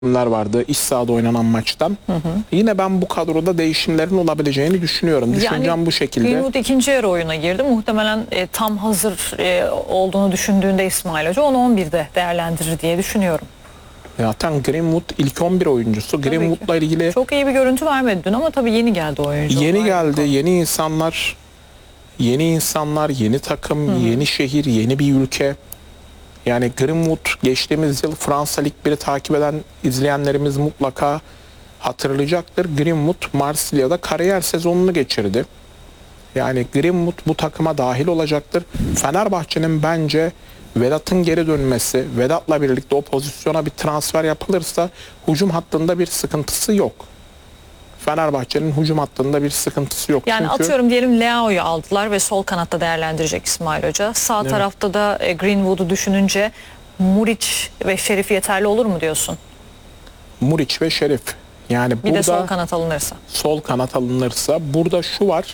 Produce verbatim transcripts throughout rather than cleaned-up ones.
vardı iç sahada oynanan maçtan. Hı hı. Yine ben bu kadroda değişimlerin olabileceğini düşünüyorum. Düşüncem yani, bu şekilde. Greenwood ikinci yarı oyuna girdi. Muhtemelen e, tam hazır e, olduğunu düşündüğünde İsmail Hoca onu on birde değerlendirir diye düşünüyorum. Zaten Greenwood ilk on bir oyuncusu. Greenwood'la ilgili çok iyi bir görüntü vermedi dün ama tabii yeni geldi oyuncu. Yeni geldi, yeni insanlar, yeni insanlar, yeni takım, hı hı. yeni şehir, yeni bir ülke. Yani Greenwood geçtiğimiz yıl Fransa Lig biri takip eden izleyenlerimiz mutlaka hatırlayacaktır. Greenwood Marsilya'da kariyer sezonunu geçirdi. Yani Greenwood bu takıma dahil olacaktır. Fenerbahçe'nin bence Vedat'ın geri dönmesi, Vedat'la birlikte o pozisyona bir transfer yapılırsa hücum hattında bir sıkıntısı yok. Fenerbahçe'nin hücum hattında bir sıkıntısı yok. Yani Çünkü atıyorum diyelim Leao'yu aldılar ve sol kanatta değerlendirecek İsmail Hoca. Sağ evet. tarafta da e, Greenwood'u düşününce Muriç ve Şerif yeterli olur mu diyorsun? Muriç ve Şerif. Yani bir burada de sol kanat alınırsa. Sol kanat alınırsa burada şu var.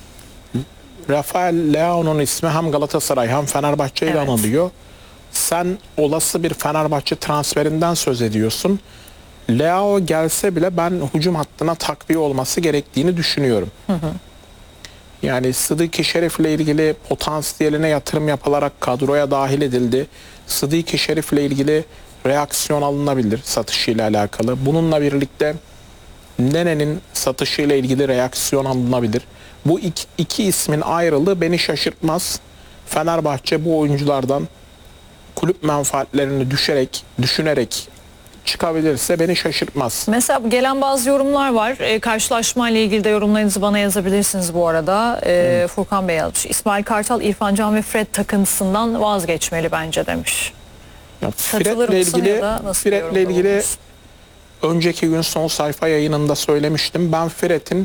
Rafael Leao'nun ismi hem Galatasaray hem Fenerbahçe ile evet. anılıyor. Sen olası bir Fenerbahçe transferinden söz ediyorsun. Leao gelse bile ben hücum hattına takviye olması gerektiğini düşünüyorum. Hı hı. Yani Sıdıki Şerif'le ilgili potansiyeline yatırım yapılarak kadroya dahil edildi. Sıdıki Şerif'le ilgili reaksiyon alınabilir satışıyla alakalı. Bununla birlikte Nene'nin satışıyla ilgili reaksiyon alınabilir. Bu iki, iki ismin ayrılığı beni şaşırtmaz. Fenerbahçe bu oyunculardan kulüp menfaatlerini düşerek, düşünerek çıkabilirse beni şaşırtmaz. Mesela gelen bazı yorumlar var. E, karşılaşma ile ilgili de yorumlarınızı bana yazabilirsiniz bu arada. E, hmm. Furkan Bey yazmış. İsmail Kartal, İrfan Can ve Fred takıntısından vazgeçmeli bence demiş. Ya, Fred'le ilgili, Fred'le ilgili önceki gün son sayfa yayınında söylemiştim. Ben Fred'in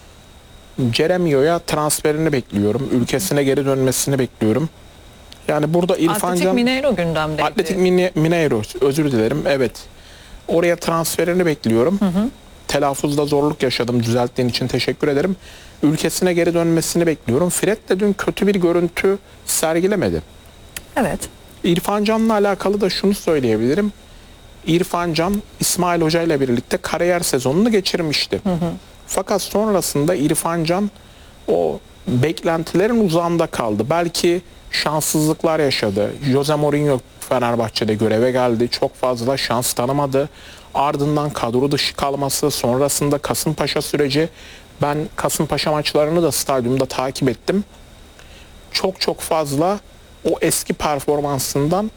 Ceremio'ya transferini bekliyorum. Ülkesine geri dönmesini bekliyorum. Yani burada İrfan Can... Atletik Mineiro gündemdeydi. Atletik Mineiro, özür dilerim. Evet. Oraya transferini bekliyorum. Hı hı. Telaffuzda zorluk yaşadım. Düzelttiğin için teşekkür ederim. Ülkesine geri dönmesini bekliyorum. Fred de dün kötü bir görüntü sergilemedi. Evet. İrfan Can'la alakalı da şunu söyleyebilirim. İrfan Can, İsmail Hoca ile birlikte kariyer sezonunu geçirmişti. Hı hı. Fakat sonrasında İrfan Can o beklentilerin uzağında kaldı. Belki şanssızlıklar yaşadı. Jose Mourinho Fenerbahçe'de göreve geldi. Çok fazla şans tanımadı. Ardından kadro dışı kalması, sonrasında Kasımpaşa süreci. Ben Kasımpaşa maçlarını da stadyumda takip ettim. Çok çok fazla o eski performansından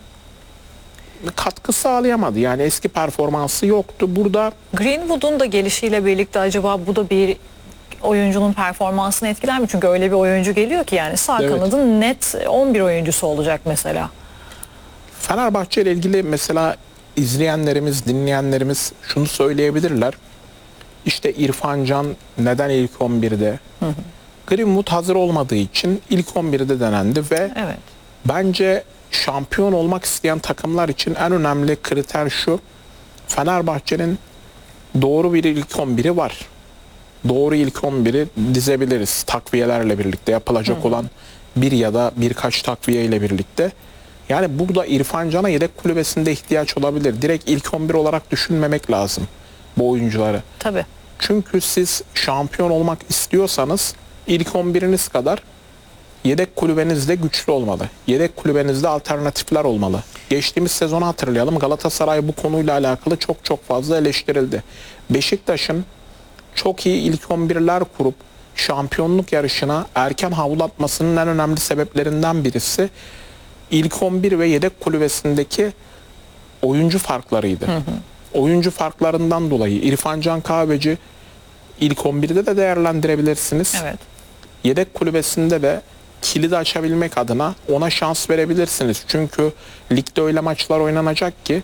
katkı sağlayamadı. Yani eski performansı yoktu. Burada Greenwood'un da gelişiyle birlikte acaba bu da bir oyuncunun performansını etkiler mi? Çünkü öyle bir oyuncu geliyor ki yani sağ evet. kanadın net on bir oyuncusu olacak mesela. Fenerbahçe ile ilgili mesela izleyenlerimiz, dinleyenlerimiz şunu söyleyebilirler. İşte İrfan Can neden ilk on birde? Hı hı. Greenwood hazır olmadığı için ilk on birde denendi ve evet. bence şampiyon olmak isteyen takımlar için en önemli kriter şu. Fenerbahçe'nin doğru bir ilk on biri var. Doğru ilk on biri dizebiliriz. Takviyelerle birlikte yapılacak hı hı. olan bir ya da birkaç takviye ile birlikte. Yani burada İrfan Can'a yedek kulübesinde ihtiyaç olabilir. Direkt ilk on bir olarak düşünmemek lazım bu oyuncuları. Tabii. Çünkü siz şampiyon olmak istiyorsanız ilk on biriniz kadar yedek kulübenizde güçlü olmalı. Yedek kulübenizde alternatifler olmalı. Geçtiğimiz sezonu hatırlayalım. Galatasaray bu konuyla alakalı çok çok fazla eleştirildi. Beşiktaş'ın çok iyi ilk on birler kurup şampiyonluk yarışına erken havlatmasının en önemli sebeplerinden birisi ilk on bir ve yedek kulübesindeki oyuncu farklarıydı. Hı hı. Oyuncu farklarından dolayı İrfan Can Kahveci ilk on birde de değerlendirebilirsiniz. Evet. Yedek kulübesinde de kilidi açabilmek adına ona şans verebilirsiniz. Çünkü ligde öyle maçlar oynanacak ki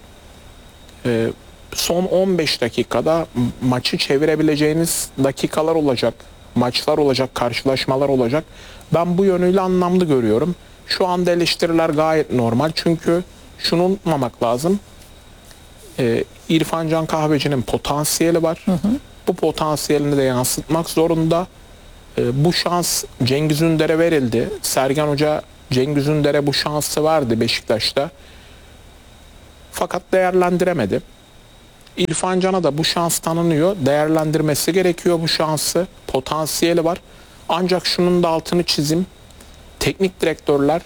e, son on beş dakikada maçı çevirebileceğiniz dakikalar olacak, maçlar olacak, karşılaşmalar olacak. Ben bu yönüyle anlamlı görüyorum. Şu anda eleştiriler gayet normal. Çünkü şunu unutmamak lazım. Ee, İrfan Can Kahveci'nin potansiyeli var. Hı hı. Bu potansiyelini de yansıtmak zorunda. Ee, bu şans Cengiz Ünder'e verildi. Sergen Hoca Cengiz Ünder'e bu şansı verdi Beşiktaş'ta. Fakat değerlendiremedi. İrfan Can'a da bu şans tanınıyor. Değerlendirmesi gerekiyor bu şansı. Potansiyeli var. Ancak şunun da altını çizeyim. Teknik direktörler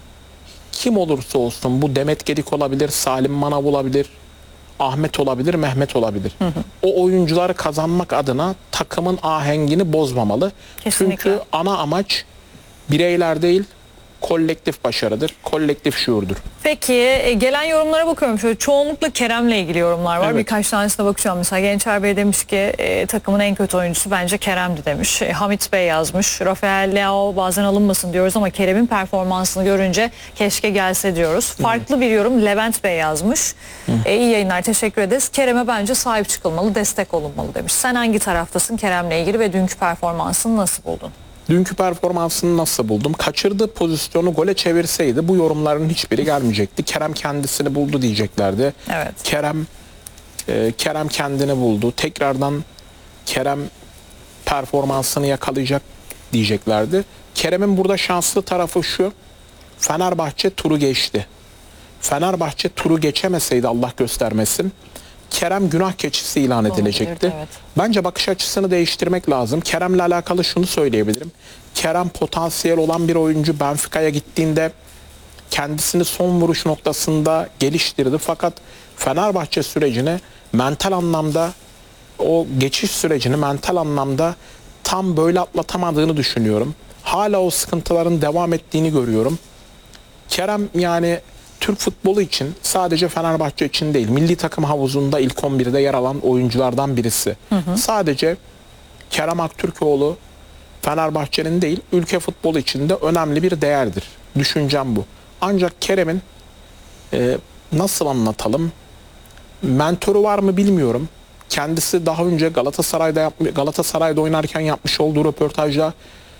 kim olursa olsun, bu Demet Gedik olabilir, Salim Manav olabilir, Ahmet olabilir, Mehmet olabilir. Hı hı. O oyuncuları kazanmak adına takımın ahengini bozmamalı. Kesinlikle. Çünkü ana amaç bireyler değil, kolektif başarıdır, kolektif şuurdur. Peki e, gelen yorumlara bakıyorum. Şöyle çoğunlukla Kerem'le ilgili yorumlar var. Evet. Birkaç tanesine bakacağım. Mesela Gençer Bey demiş ki e, takımın en kötü oyuncusu bence Kerem'di demiş. E, Hamit Bey yazmış. Rafael Leao bazen alınmasın diyoruz ama Kerem'in performansını görünce keşke gelse diyoruz. Farklı bir yorum Levent Bey yazmış. E, iyi yayınlar, teşekkür ederiz. Kerem'e bence sahip çıkılmalı, destek olunmalı demiş. Sen hangi taraftasın Kerem'le ilgili ve dünkü performansını nasıl buldun? Dünkü performansını nasıl buldum? Kaçırdığı pozisyonu gole çevirseydi bu yorumların hiçbiri gelmeyecekti. Kerem kendisini buldu diyeceklerdi. Evet. Kerem e, Kerem kendini buldu. Tekrardan Kerem performansını yakalayacak diyeceklerdi. Kerem'in burada şanslı tarafı şu. Fenerbahçe turu geçti. Fenerbahçe turu geçemeseydi Allah göstermesin, Kerem günah keçisi ilan edilecekti. Evet. Bence bakış açısını değiştirmek lazım. Kerem'le alakalı şunu söyleyebilirim. Kerem potansiyel olan bir oyuncu. Benfica'ya gittiğinde kendisini son vuruş noktasında geliştirdi. Fakat Fenerbahçe sürecini mental anlamda, o geçiş sürecini mental anlamda tam böyle atlatamadığını düşünüyorum. Hala o sıkıntıların devam ettiğini görüyorum. Kerem yani Türk futbolu için, sadece Fenerbahçe için değil, milli takım havuzunda ilk on birde yer alan oyunculardan birisi. Hı hı. Sadece Kerem Aktürkoğlu Fenerbahçe'nin değil, ülke futbolu için de önemli bir değerdir. Düşüncem bu. Ancak Kerem'in e, nasıl anlatalım, mentoru var mı bilmiyorum. Kendisi daha önce Galatasaray'da yapmış, Galatasaray'da oynarken yapmış olduğu röportajda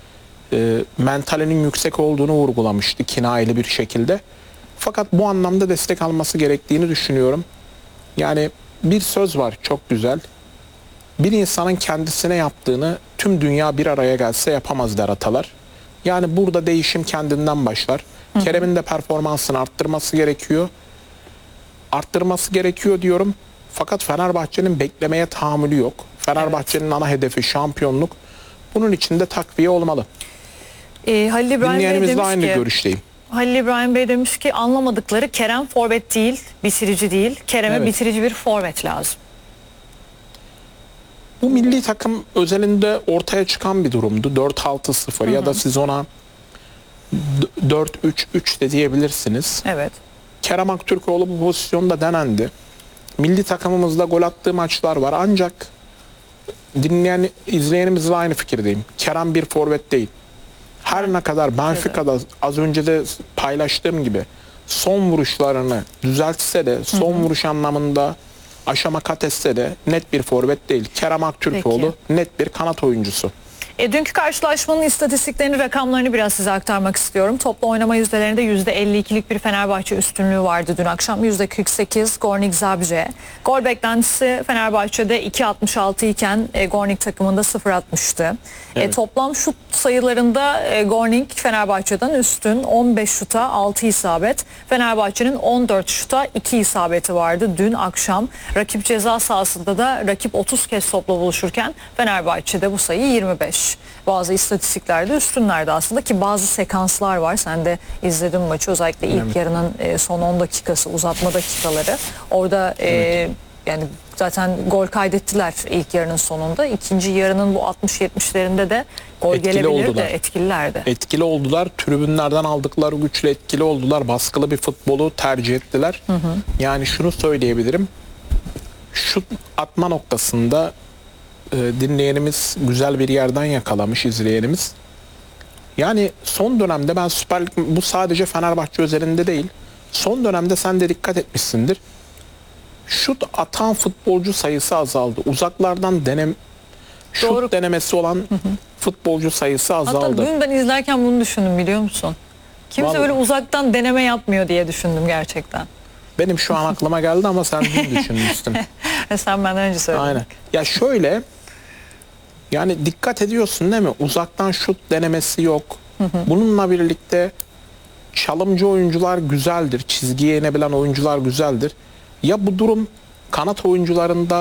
e, mentalinin yüksek olduğunu vurgulamıştı kinayeli bir şekilde. Fakat bu anlamda destek alması gerektiğini düşünüyorum. Yani bir söz var çok güzel. Bir insanın kendisine yaptığını tüm dünya bir araya gelse yapamaz der atalar. Yani burada değişim kendinden başlar. Kerem'in de performansını arttırması gerekiyor. Arttırması gerekiyor diyorum. Fakat Fenerbahçe'nin beklemeye tahammülü yok. Fenerbahçe'nin evet. ana hedefi şampiyonluk. Bunun için de takviye olmalı. Ee, Halil İbrahim Bey Dinleyenimizle demiş aynı ki, görüşteyim. Halil İbrahim Bey demiş ki anlamadıkları Kerem forvet değil, bitirici değil. Kerem'e Evet. bitirici bir forvet lazım. Bu milli takım özelinde ortaya çıkan bir durumdu. dört altı sıfır ya da siz ona dört üç üç de diyebilirsiniz. Evet. Kerem Aktürkoğlu bu pozisyonda denendi. Milli takımımızda gol attığı maçlar var. Ancak dinleyen, izleyenimizle aynı fikirdeyim. Kerem bir forvet değil. Her ne kadar Benfica'da az önce de paylaştığım gibi son vuruşlarını düzeltse de, son hı hı. vuruş anlamında aşama kat etse de net bir forvet değil. Kerem Aktürkoğlu Peki. net bir kanat oyuncusu. E, dünkü karşılaşmanın istatistiklerini, rakamlarını biraz size aktarmak istiyorum. Toplu oynama yüzdelerinde yüzde elli ikilik bir Fenerbahçe üstünlüğü vardı dün akşam. yüzde kırk sekiz Gornik Zabrze. Gol beklentisi Fenerbahçe'de iki altmış altı iken e, Gornik takımında sıfır altmıştı. Evet. E, toplam şut sayılarında e, Gornik Fenerbahçe'den üstün. on beş şuta altı isabet. Fenerbahçe'nin on dört şuta iki isabeti vardı dün akşam. Rakip ceza sahasında da rakip otuz kez topla buluşurken Fenerbahçe'de bu sayı yirmi beş. Bazı istatistiklerde üstünlerde aslında, ki bazı sekanslar var. Sen de izledin maçı, özellikle ilk evet. yarının e, son on dakikası, uzatma dakikaları. Orada e, evet. yani zaten gol kaydettiler ilk yarının sonunda. İkinci yarının bu altmış yetmişlerinde de gol etkili gelebilir oldular. de etkililerdi. Etkili oldular. Tribünlerden aldıkları güçle etkili oldular. Baskılı bir futbolu tercih ettiler. Hı hı. Yani şunu söyleyebilirim. Şut atma noktasında dinleyenimiz güzel bir yerden yakalamış, izleyenimiz. Yani son dönemde ben Süper Lig, bu sadece Fenerbahçe özelinde değil, son dönemde sen de dikkat etmişsindir. Şut atan futbolcu sayısı azaldı. Uzaklardan denem şut Doğru. denemesi olan hı hı. futbolcu sayısı azaldı. Hatta dün ben izlerken bunu düşündüm, biliyor musun? Kimse Vallahi. öyle uzaktan deneme yapmıyor diye düşündüm gerçekten. Benim şu an aklıma geldi ama sen dün düşünmüştün. Sen benden önce söyledin. Aynen. Ya şöyle, yani dikkat ediyorsun değil mi? Uzaktan şut denemesi yok. Hı hı. Bununla birlikte çalımcı oyuncular güzeldir. Çizgiye inebilen oyuncular güzeldir. Ya bu durum kanat oyuncularında